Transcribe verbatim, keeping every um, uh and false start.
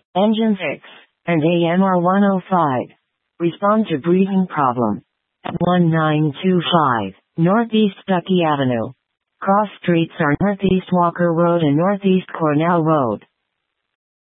Engine six, and A M R one oh five. Respond to breathing problem. At one nine two five, Northeast Ducky Avenue. Cross streets are Northeast Walker Road and Northeast Cornell Road.